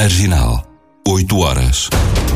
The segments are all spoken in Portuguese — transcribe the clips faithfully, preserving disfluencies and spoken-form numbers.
Marginal, oito horas.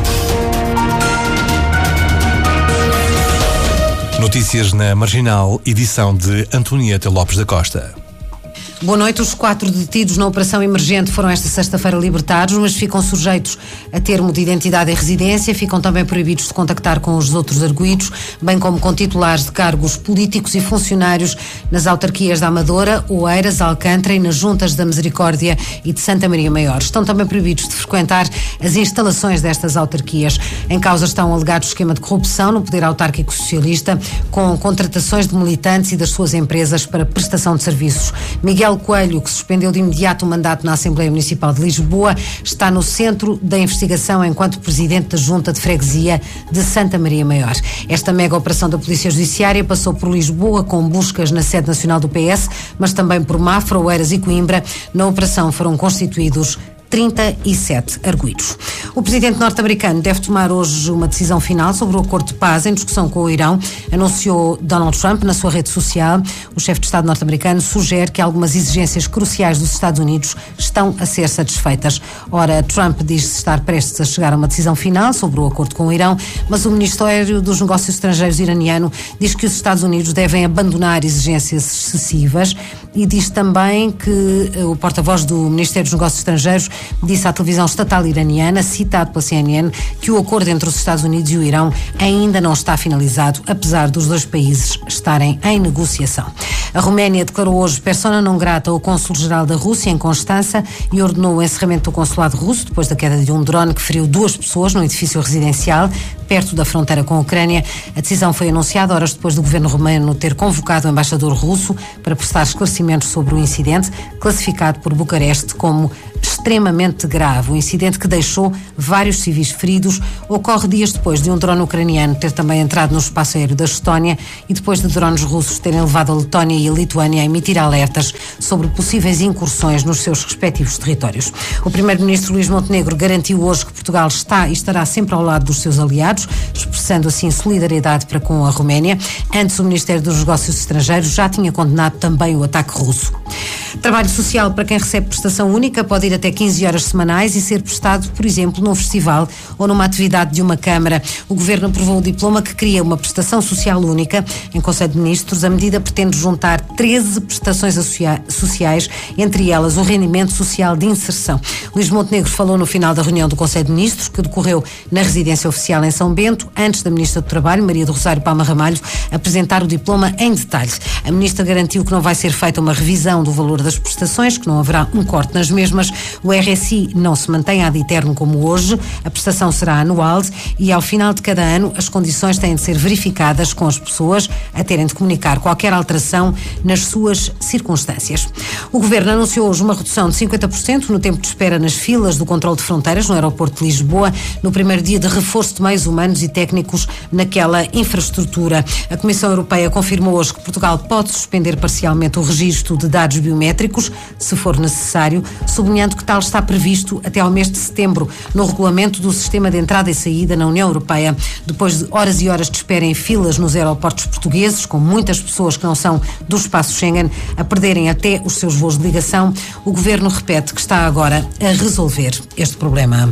Notícias na Marginal, edição de Antonieta Lopes da Costa. Boa noite. Os quatro detidos na operação emergente foram esta sexta-feira libertados, mas ficam sujeitos a termo de identidade e residência. Ficam também proibidos de contactar com os outros arguidos, bem como com titulares de cargos políticos e funcionários nas autarquias da Amadora, Oeiras, Alcântara e nas juntas da Misericórdia e de Santa Maria Maior. Estão também proibidos de frequentar as instalações destas autarquias. Em causa estão um alegado esquema de corrupção no poder autárquico socialista, com contratações de militantes e das suas empresas para prestação de serviços. Miguel Coelho, que suspendeu de imediato o mandato na Assembleia Municipal de Lisboa, está no centro da investigação enquanto presidente da Junta de Freguesia de Santa Maria Maior. Esta mega operação da Polícia Judiciária passou por Lisboa com buscas na sede nacional do P S, mas também por Mafra, Oeiras e Coimbra. Na operação foram constituídos trinta e sete arguidos. O presidente norte-americano deve tomar hoje uma decisão final sobre o acordo de paz em discussão com o Irão, anunciou Donald Trump na sua rede social. O chefe de Estado norte-americano sugere que algumas exigências cruciais dos Estados Unidos estão a ser satisfeitas. Ora, Trump diz-se estar prestes a chegar a uma decisão final sobre o acordo com o Irão, mas o Ministério dos Negócios Estrangeiros iraniano diz que os Estados Unidos devem abandonar exigências excessivas e diz também que o porta-voz do Ministério dos Negócios Estrangeiros disse à televisão estatal iraniana, citado pela C N N, que o acordo entre os Estados Unidos e o Irão ainda não está finalizado, apesar dos dois países estarem em negociação. A Roménia declarou hoje persona não grata ao cônsul-geral da Rússia em Constança e ordenou o encerramento do consulado russo depois da queda de um drone que feriu duas pessoas num edifício residencial perto da fronteira com a Ucrânia. A decisão foi anunciada horas depois do governo romeno ter convocado o embaixador russo para prestar esclarecimentos sobre o incidente, classificado por Bucareste como extremamente grave. O incidente, que deixou vários civis feridos, ocorre dias depois de um drone ucraniano ter também entrado no espaço aéreo da Estónia e depois de drones russos terem levado a Letónia e a Lituânia a emitir alertas sobre possíveis incursões nos seus respectivos territórios. O primeiro-ministro Luís Montenegro garantiu hoje que Portugal está e estará sempre ao lado dos seus aliados, expressando assim solidariedade para com a Roménia. Antes, o Ministério dos Negócios Estrangeiros já tinha condenado também o ataque russo. Trabalho social para quem recebe prestação única pode ir até quinze horas semanais e ser prestado, por exemplo, num festival ou numa atividade de uma Câmara. O Governo aprovou o diploma que cria uma prestação social única. Em Conselho de Ministros, a medida pretende juntar treze prestações sociais, entre elas o rendimento social de inserção. Luís Montenegro falou no final da reunião do Conselho de Ministros, que decorreu na residência oficial em São Bento, antes da Ministra do Trabalho, Maria do Rosário Palma Ramalho, apresentar o diploma em detalhe. A Ministra garantiu que não vai ser feita uma revisão do valor das prestações, que não haverá um corte nas mesmas. O R S I não se mantém ad eterno como hoje, a prestação será anual e ao final de cada ano as condições têm de ser verificadas com as pessoas a terem de comunicar qualquer alteração nas suas circunstâncias. O Governo anunciou hoje uma redução de cinquenta por cento no tempo de espera nas filas do controle de fronteiras no aeroporto de Lisboa, no primeiro dia de reforço de meios humanos e técnicos naquela infraestrutura. A Comissão Europeia confirmou hoje que Portugal pode suspender parcialmente o registro de dados biométricos, se for necessário, sublinhando que tal está previsto até ao mês de setembro no regulamento do sistema de entrada e saída na União Europeia. Depois de horas e horas de espera em filas nos aeroportos portugueses, com muitas pessoas que não são do espaço Schengen a perderem até os seus voos de ligação, o Governo repete que está agora a resolver este problema.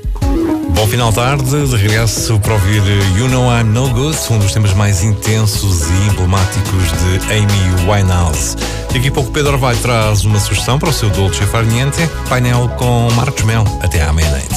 Bom final de tarde, de regresso para ouvir You Know I'm No Good, um dos temas mais intensos e emblemáticos de Amy Winehouse. Daqui a pouco Pedro Vai traz uma sugestão para o seu Dolce Far Niente, painel com Marcos Mel, até à meia-noite.